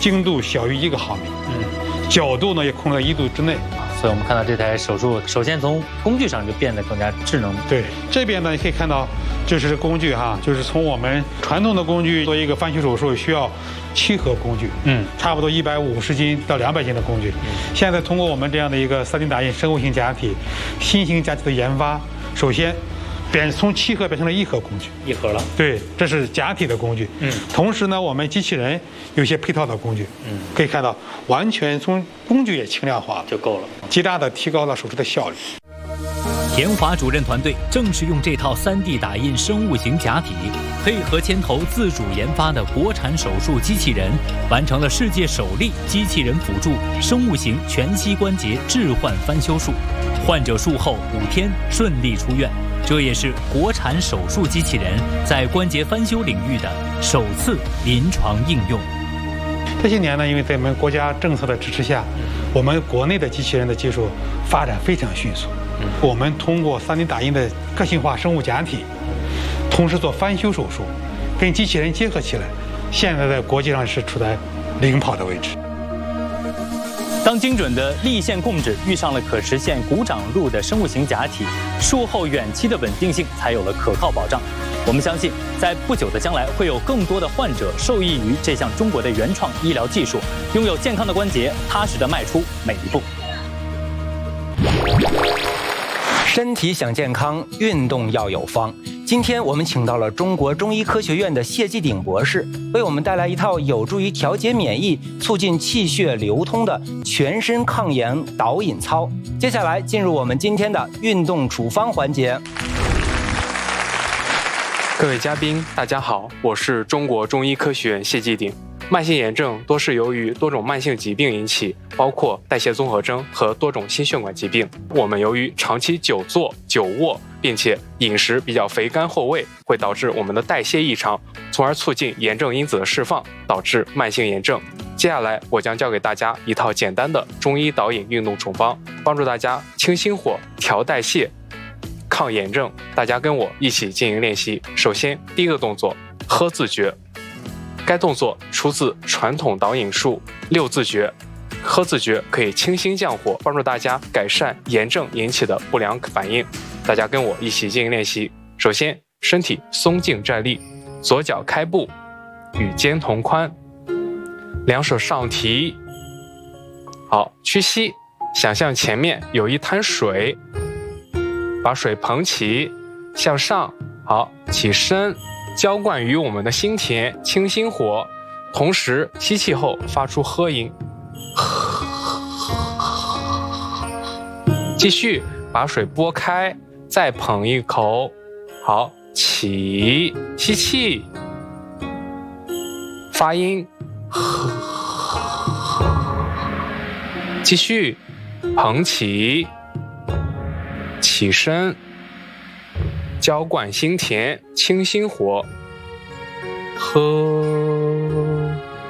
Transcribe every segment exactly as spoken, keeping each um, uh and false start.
精度小于一个毫米，嗯，角度呢也控制在一度之内。 所以我们看到这台手术，首先从工具上就变得更加智能。 对，这边呢你可以看到，这是工具哈，就是从我们传统的工具做一个翻修手术需要七盒工具，嗯，差不多一百五十斤到两百斤的工具。嗯、现在通过我们这样的一个 三 D 打印生物型假体、新型假体的研发，首先变从七盒变成了一盒工具， 一盒了。 对，这是假体的工具。嗯，同时呢，我们机器人有一些配套的工具，嗯，可以看到完全从工具也轻量化了， 就够了， 极大的提高了手术的效率。 田华主任团队正是用这套 三 D 打印生物型假体，配合牵头自主研发的国产手术机器人，完成了世界首例机器人辅助生物型全膝关节置换翻修术，患者术后五天顺利出院。这也是国产手术机器人在关节翻修领域的首次临床应用。 这些年呢，因为在我们国家政策的支持下，我们国内的机器人的技术发展非常迅速。我们通过 三 D 打印的个性化生物假体，同时做翻修手术，跟机器人结合起来，现在在国际上是处在领跑的位置。 当精准的立线控制遇上了可实现骨长路的生物型假体，术后远期的稳定性才有了可靠保障。我们相信，在不久的将来，会有更多的患者受益于这项中国的原创医疗技术，拥有健康的关节，踏实的迈出每一步。 身体想健康，运动要有方。今天我们请到了中国中医科学院的谢继鼎博士，为我们带来一套有助于调节免疫、促进气血流通的全身抗炎导引操。接下来进入我们今天的运动处方环节。 各位嘉宾，大家好，我是中国中医科学院谢继鼎。慢性炎症多是由于多种慢性疾病引起，包括代谢综合征和多种心血管疾病。我们由于长期久坐、久卧，并且饮食比较肥甘厚味，会导致我们的代谢异常，从而促进炎症因子的释放，导致慢性炎症。接下来我将教给大家一套简单的中医导引运动处方，帮助大家清心火、调代谢、抗炎症。大家跟我一起进行练习。首先，第一个动作，喝字诀。该动作出自传统导引术六字诀，喝字诀可以清心降火，帮助大家改善炎症引起的不良反应。大家跟我一起进行练习。首先，身体松劲站立，左脚开步，与肩同宽，两手上提。好，屈膝，想象前面有一滩水，把水捧起，向上。好，起身。浇灌于我们的心田，清心火，同时吸气后发出喝音，继续把水拨开，再捧一口。好，起，吸气，发音，继续捧起，起身。浇灌心田，清心火，喝。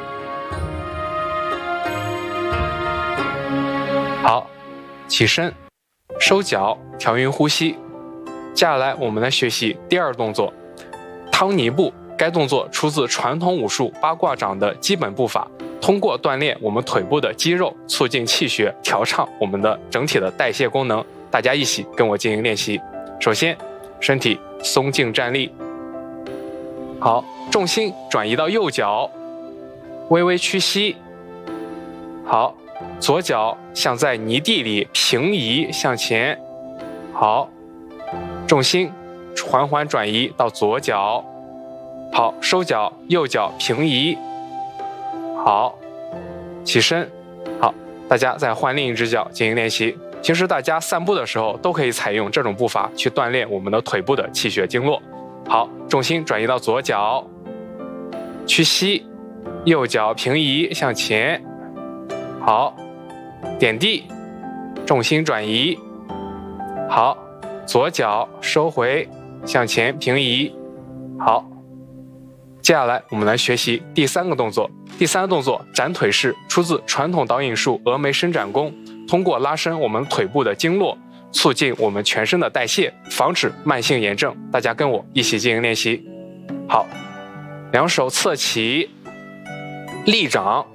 好，起身，收脚，调匀呼吸。接下来我们来学习第二动作，汤泥步。该动作出自传统武术八卦掌的基本步法，通过锻炼我们腿部的肌肉，促进气血，调畅我们的整体的代谢功能。大家一起跟我进行练习。首先，身体松劲站立，好，重心转移到右脚，微微屈膝，好，左脚像在泥地里平移向前，好，重心缓缓转移到左脚，好，收脚，右脚平移，好，起身，好，大家再换另一只脚进行练习。平时大家散步的时候都可以采用这种步伐去锻炼我们的腿部的气血经络。好，重心转移到左脚，屈膝，右脚平移向前，好，点地，重心转移，好，左脚收回向前平移，好。接下来我们来学习第三个动作。第三个动作展腿式，出自传统导引术峨眉伸展功，通过拉伸我们腿部的经络，促进我们全身的代谢，防止慢性炎症。大家跟我一起进行练习。好，两手侧起，立掌，